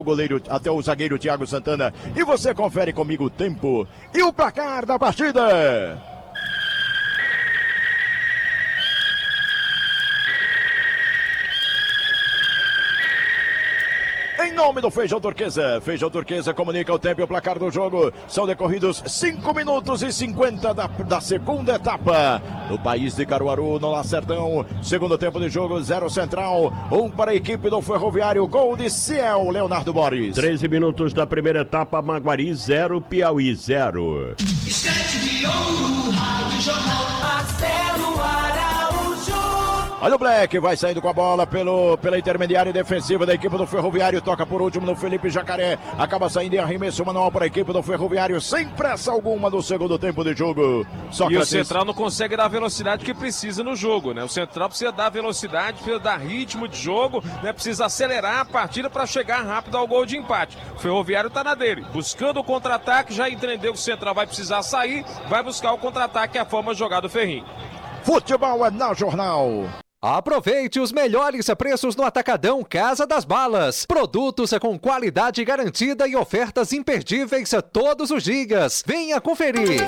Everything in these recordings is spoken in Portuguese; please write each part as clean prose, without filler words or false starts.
goleiro, até o zagueiro Thiago Santana. E você confere comigo o tempo e o placar da partida. Em nome do Feijão Turquesa comunica o tempo e o placar do jogo. São decorridos 5 minutos e 50 da segunda etapa. No país de Caruaru, no Lacerdão. Segundo tempo de jogo, 0 Central, 1 para a equipe do Ferroviário. Gol de Ciel, Leonardo Borges. 13 minutos da primeira etapa, Maguari 0, Piauí 0. Olha o Black, vai saindo com a bola pela intermediária defensiva da equipe do Ferroviário, toca por último no Felipe Jacaré, acaba saindo em arremesso manual para a equipe do Ferroviário, sem pressa alguma no segundo tempo de jogo. E o Central não consegue dar a velocidade que precisa no jogo, né? O Central precisa dar velocidade, precisa dar ritmo de jogo, né? Precisa acelerar a partida para chegar rápido ao gol de empate. O Ferroviário tá na dele, buscando o contra-ataque, já entendeu que o Central vai precisar sair, vai buscar o contra-ataque, a forma de jogar do Ferrinho. Futebol é na Jornal. Aproveite os melhores preços no Atacadão Casa das Balas. Produtos com qualidade garantida e ofertas imperdíveis todos os dias. Venha conferir.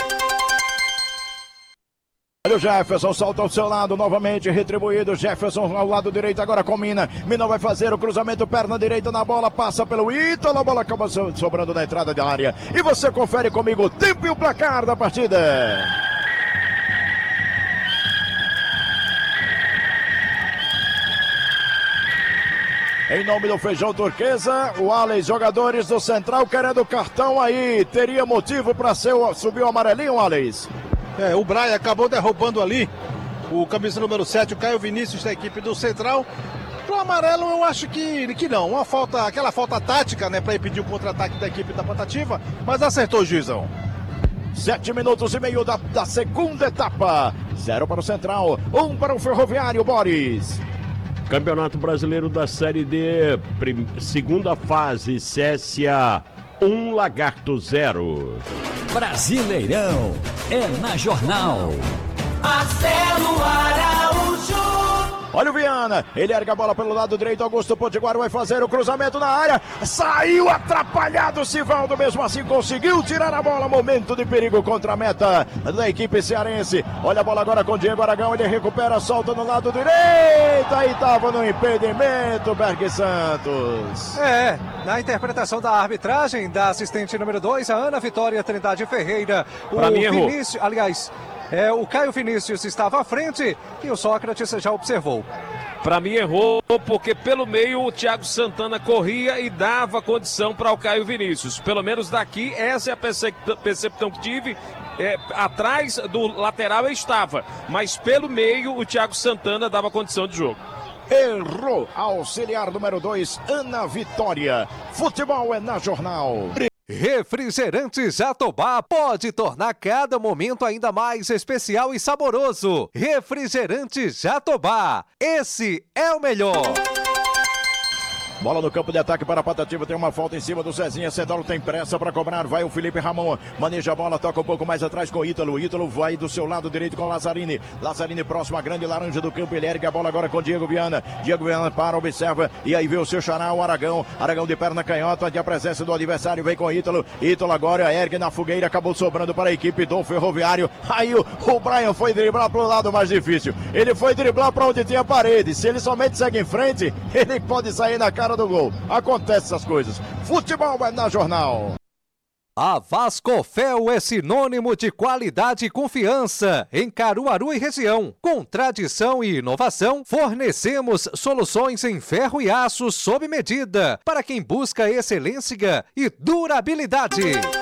Olha o Jefferson, solta ao seu lado, novamente retribuído. Jefferson ao lado direito, agora com Mina. Mina vai fazer o cruzamento, perna direita na bola, passa pelo Ítalo, a bola acaba sobrando na entrada da área. E você confere comigo o tempo e o placar da partida. Em nome do Feijão Turquesa, o Alex, jogadores do Central querendo cartão aí. Teria motivo para subir o amarelinho, Alex? O Braia acabou derrubando ali o camisa número 7, o Caio Vinícius da equipe do Central. Pro amarelo eu acho que não. Uma falta, aquela falta tática, né, para impedir o contra-ataque da equipe da Patativa, mas acertou o juizão. 7 minutos e meio da segunda etapa. 0 para o Central, 1 para o Ferroviário, Borges. Campeonato Brasileiro da Série D, segunda fase, CSA 1, Lagarto 0. Brasileirão é na Jornal. Marcelo Araújo. Olha o Viana, ele erga a bola pelo lado direito, Augusto Potiguar vai fazer o cruzamento na área, saiu atrapalhado, Sivaldo mesmo assim conseguiu tirar a bola, momento de perigo contra a meta da equipe cearense. Olha a bola agora com Diego Aragão, ele recupera, solta no lado direito, aí estava no impedimento, Berg Santos. Na interpretação da arbitragem da assistente número 2, a Ana Vitória Trindade Ferreira, pra mim errou. Vinícius, aliás, o Caio Vinícius estava à frente e o Sócrates já observou. Para mim errou, porque pelo meio o Thiago Santana corria e dava condição para o Caio Vinícius. Pelo menos daqui, essa é a percepção que tive. Atrás do lateral eu estava, mas pelo meio o Thiago Santana dava condição de jogo. Errou, auxiliar número 2, Ana Vitória. Futebol é na Jornal. Refrigerante Jatobá pode tornar cada momento ainda mais especial e saboroso. Refrigerante Jatobá, esse é o melhor. Bola no campo de ataque para a Patativa, tem uma falta em cima do Zezinha, Central tem pressa para cobrar, vai o Felipe Ramon, maneja a bola, toca um pouco mais atrás com o Ítalo vai do seu lado direito com o Lazzarini próximo à grande laranja do campo, ele ergue a bola agora com Diego Viana para, observa, e aí vê o seu xará, o Aragão de perna canhota, de a presença do adversário, vem com o Ítalo agora ergue na fogueira, acabou sobrando para a equipe do Ferroviário, aí o Brian foi driblar para o lado mais difícil, ele foi driblar para onde tinha parede, se ele somente segue em frente, ele pode sair na cara do gol. Acontece essas coisas. Futebol é na Jornal. A Vascofel é sinônimo de qualidade e confiança em Caruaru e região. Com tradição e inovação, fornecemos soluções em ferro e aço sob medida para quem busca excelência e durabilidade.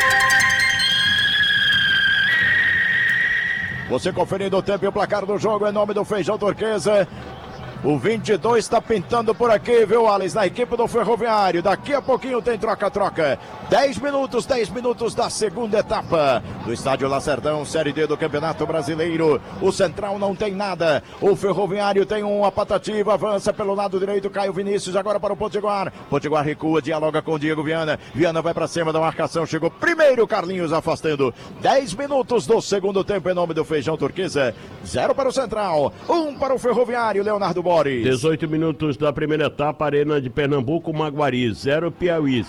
Você conferindo o tempo e o placar do jogo em nome do Feijão Turquesa. O 22 está pintando por aqui, viu, Alex? Na equipe do Ferroviário. Daqui a pouquinho tem troca-troca. 10 minutos da segunda etapa do estádio Lacerdão, Série D do Campeonato Brasileiro. O Central não tem nada. O Ferroviário tem uma Patativa, avança pelo lado direito, Caio Vinícius agora para o Potiguar. Potiguar recua, dialoga com o Diego Viana. Viana vai para cima da marcação, chegou primeiro, Carlinhos afastando. 10 minutos do segundo tempo em nome do Feijão Turquesa. 0 para o Central, 1 para o Ferroviário, Leonardo Borges. 18 minutos da primeira etapa, Arena de Pernambuco, Maguari 0, Piauí